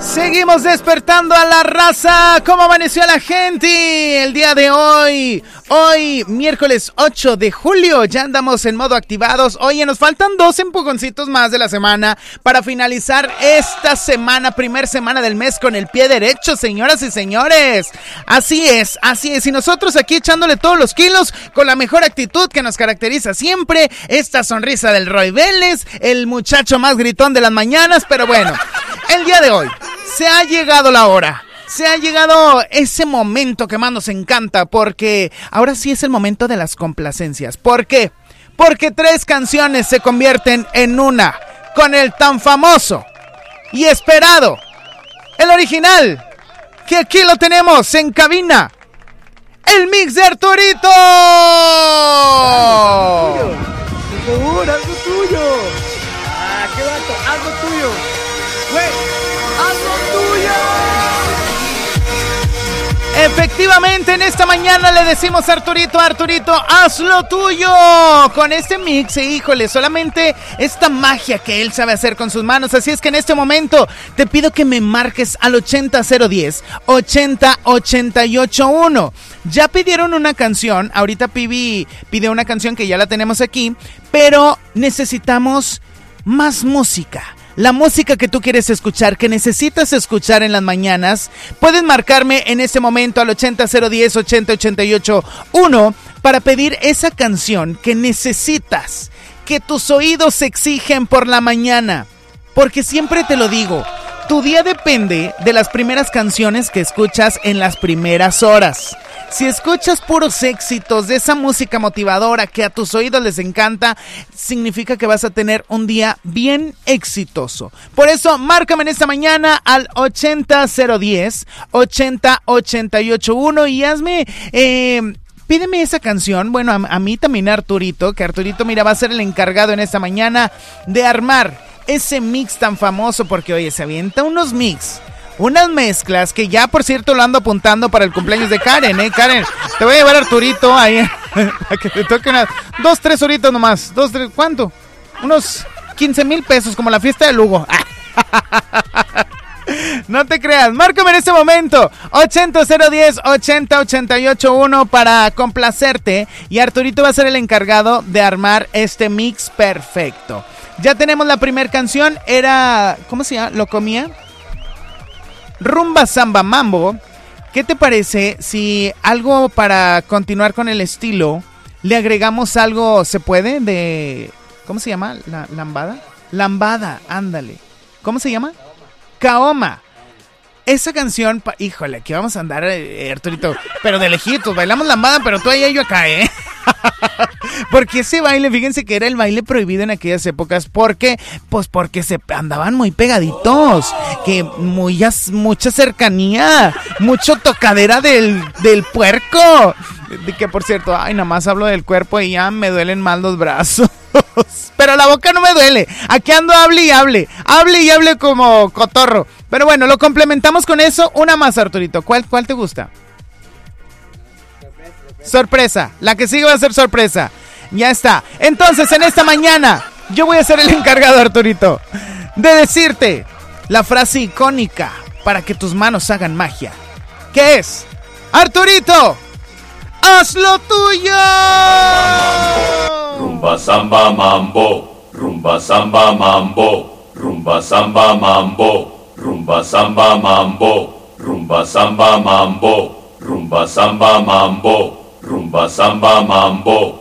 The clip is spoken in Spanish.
Seguimos despertando a la raza. ¿Cómo amaneció la gente el día de hoy? Hoy, miércoles 8 de julio, ya andamos en modo activados. Oye, nos faltan 2 empujoncitos más de la semana para finalizar esta semana, primer semana del mes con el pie derecho, señoras y señores. Así es. Y nosotros aquí echándole todos los kilos con la mejor actitud que nos caracteriza siempre. Esta sonrisa del Roy Vélez, el muchacho más gritón de las mañanas, pero bueno, el día de hoy se ha llegado la hora. Se ha llegado ese momento que más nos encanta, porque ahora sí es el momento de las complacencias. ¿Por qué? Porque 3 canciones se convierten en una, con el tan famoso y esperado, el original, que aquí lo tenemos en cabina, el mix de Arturito. Por favor, haz lo tuyo. Ah, qué vato, haz lo tuyo. Güey, haz lo tuyo. Efectivamente, en esta mañana le decimos a Arturito, haz lo tuyo. Con este mix, híjole, solamente esta magia que él sabe hacer con sus manos. Así es que en este momento te pido que me marques al 80010 80881. Ya pidieron una canción, ahorita Pibi pidió una canción que ya la tenemos aquí, pero necesitamos más música. La música que tú quieres escuchar, que necesitas escuchar en las mañanas, puedes marcarme en este momento al 80010 80881 para pedir esa canción que necesitas, que tus oídos exigen por la mañana. Porque siempre te lo digo, tu día depende de las primeras canciones que escuchas en las primeras horas. Si escuchas puros éxitos de esa música motivadora que a tus oídos les encanta, significa que vas a tener un día bien exitoso. Por eso, márcame en esta mañana al 80010 80881 y hazme... pídeme esa canción. Bueno, a mí también Arturito, que Arturito, mira, va a ser el encargado en esta mañana de armar ese mix tan famoso, porque oye, se avienta unos mix, unas mezclas que ya, por cierto, lo ando apuntando para el cumpleaños de Karen, Karen, te voy a llevar a Arturito ahí a que te toque unas 2-3 horitas nomás. 2-3, ¿cuánto? Unos 15,000 pesos, como la fiesta de Lugo. No te creas, márcame en este momento 80010 80881 para complacerte, y Arturito va a ser el encargado de armar este mix perfecto. Ya tenemos la primera canción, era... ¿cómo se llama? ¿Lo comía? Rumba Samba Mambo. ¿Qué te parece si algo para continuar con el estilo le agregamos algo? ¿Se puede? De... ¿cómo se llama? Lambada, ándale. ¿Cómo se llama? Kaoma. Esa canción, híjole, aquí vamos a andar, Arturito, pero de lejitos, bailamos lambada, pero tú allá y yo acá, Porque ese baile, fíjense que era el baile prohibido en aquellas épocas. ¿Por qué? Pues porque se andaban muy pegaditos, que mucha cercanía, mucho tocadera del puerco. Que por cierto, ay, nada más hablo del cuerpo y ya me duelen más los brazos. Pero la boca no me duele. Aquí ando, hable y hable como cotorro. Pero bueno, lo complementamos con eso. Una más, Arturito. ¿Cuál te gusta? Sorpresa. La que sigue va a ser sorpresa. Ya está. Entonces, en esta mañana, yo voy a ser el encargado, Arturito, de decirte la frase icónica para que tus manos hagan magia. ¿Qué es? Arturito, ¡haz lo tuyo! Rumba samba mambo, rumba samba mambo, rumba samba mambo, rumba samba mambo, rumba samba mambo, rumba samba mambo, rumba samba mambo.